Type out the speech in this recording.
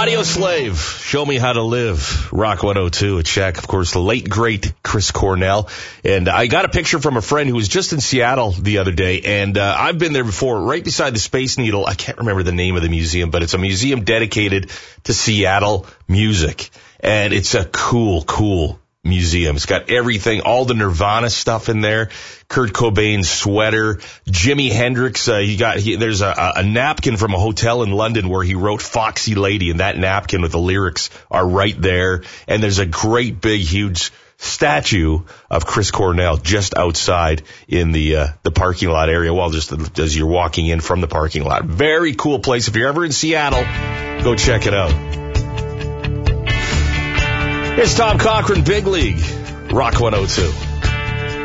Audio Slave, Show Me How to Live, Rock 102, a check. Of course, the late, great Chris Cornell. And I got a picture from a friend who was just in Seattle the other day, and I've been there before, right beside the Space Needle. I can't remember the name of the museum, but it's a museum dedicated to Seattle music. And it's a cool museum. It's got everything, all the Nirvana stuff in there. Kurt Cobain's sweater, Jimi Hendrix. There's a napkin from a hotel in London where he wrote Foxy Lady, and that napkin with the lyrics are right there. And there's a great big huge statue of Chris Cornell just outside in the parking lot area. Well, just as you're walking in from the parking lot. Very cool place. If you're ever in Seattle, go check it out. It's Tom Cochran, Big League, Rock 102.